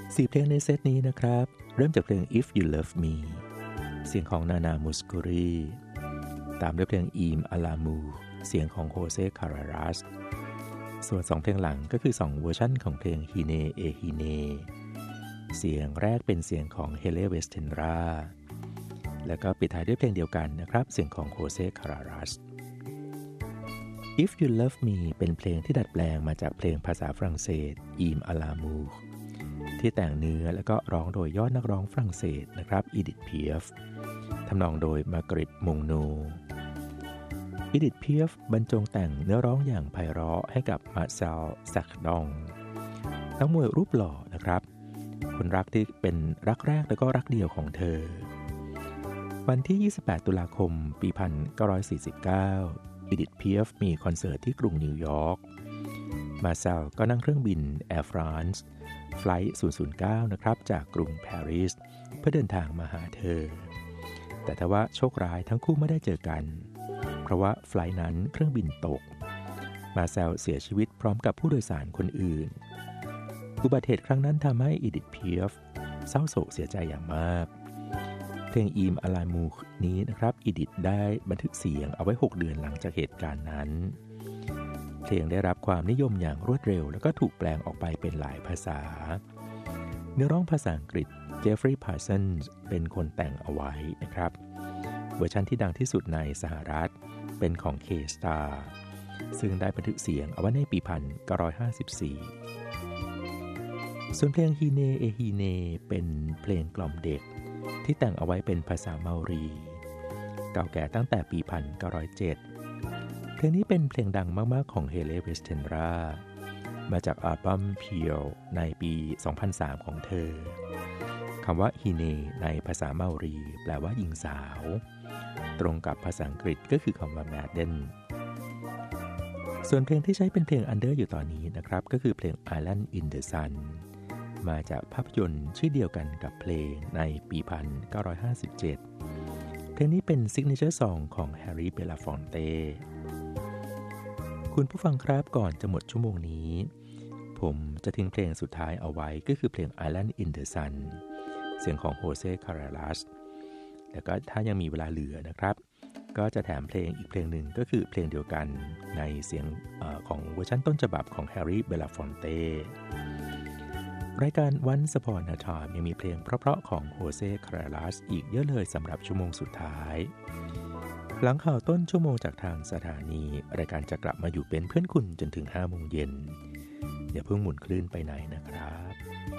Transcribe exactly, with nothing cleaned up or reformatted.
สี่เพลงในเซตนี้นะครับเริ่มจากเพลง If You Love Me เสียงของนานามูสกูรีตามด้วยเพลง Im Alamu เสียงของโฮเซคารารัสส่วนสองเพลงหลังก็คือสองเวอร์ชันของเพลง Hine e Hine เสียงแรกเป็นเสียงของเฮเลเวสเทนราแล้วก็ปิดท้ายด้วยเพลงเดียวกันนะครับเสียงของโฮเซคารารัส If You Love Me เป็นเพลงที่ดัดแปลงมาจากเพลงภาษาฝรั่งเศส Im Alamu ที่แต่งเนื้อแล้วก็ร้องโดยยอดนักร้องฝรั่งเศสนะครับอีดิท เพียฟทำนองโดยมาร์กาเร็ต มงโนอีดิท เพียฟบรรจงแต่งเนื้อร้องอย่างไพเราะให้กับมาเซล แซคดองนักมวยรูปหล่อนะครับคนรักที่เป็นรักแรกและก็รักเดียวของเธอวันที่ยี่สิบแปดตุลาคมปี หนึ่งพันเก้าร้อยสี่สิบเก้าอีดิท เพียฟมีคอนเสิร์ตที่กรุงนิวยอร์กมาเซลก็นั่งเครื่องบิน Air France ไฟลท์ ศูนย์ ศูนย์ เก้า นะครับจากกรุงปารีสเพื่อเดินทางมาหาเธอแต่ทว่าโชคร้ายทั้งคู่ไม่ได้เจอกันเพราะว่าไฟลท์นั้นเครื่องบินตกมาเซลเสียชีวิตพร้อมกับผู้โดยสารคนอื่นอุบัติเหตุครั้งนั้นทำให้อีดิท เพียฟเศร้าโศกเสียใจอย่างมากเพลง Im Alamu นี้นะครับอีดิทได้บันทึกเสียงเอาไว้หกเดือนหลังจากเหตุการณ์นั้นเพลงได้รับความนิยมอย่างรวดเร็วแล้วก็ถูกแปลงออกไปเป็นหลายภาษาเนื้อร้องภาษาอังกฤษเจฟฟรีย์ พาร์สันส์เป็นคนแต่งเอาไว้นะครับเวอร์ชันที่ดังที่สุดในสหรัฐเป็นของ K-Star ซึ่งได้บันทึกเสียงเอาไว้ในปี หนึ่งพันเก้าร้อยห้าสิบสี่ ส่วนเพลง Hine e Hine เป็นเพลงกล่อมเด็กที่แต่งเอาไว้เป็นภาษาเมารีเก่าแก่ตั้งแต่ปี หนึ่งพันเก้าร้อยเจ็ด เพลงนี้เป็นเพลงดังมากๆของเฮเล เวสเทนรามาจากอัลบั้ม Peel ในปี สองพันสาม ของเธอคำว่า Hine ในภาษาเมารีแปลว่าหญิงสาวตรงกับภาษาอังกฤษก็คือคำว่า Maiden ส่วนเพลงที่ใช้เป็นเพลง Under อยู่ตอนนี้นะครับก็คือเพลง Island in the Sun มาจากภาพยนตร์ชื่อเดียวกันกับเพลงในปี หนึ่งพันเก้าร้อยห้าสิบเจ็ด เพลงนี้เป็น Signature Song ของ Harry Belafonte คุณผู้ฟังครับก่อนจะหมดชั่วโมงนี้ผมจะทิ้งเพลงสุดท้ายเอาไว้ก็คือเพลง Island in the Sun เสียงของโฮเซ คาราลัสแล้วก็ถ้ายังมีเวลาเหลือนะครับก็จะแถมเพลงอีกเพลงหนึ่งก็คือเพลงเดียวกันในเสียงเอ่อของเวอร์ชันต้นฉบับของ Harry Belafonte รายการ Once Upon a Time ยังมีเพลงเพราะๆของโฮเซ คาราลัสอีกเยอะเลยสำหรับชั่วโมงสุดท้ายหลังข่าวต้นชั่วโมงจากทางสถานีรายการจะกลับมาอยู่เป็นเพื่อนคุณจนถึงห้าโมงเย็นอย่าเพิ่งหมุนคลื่นไปไหนนะครับ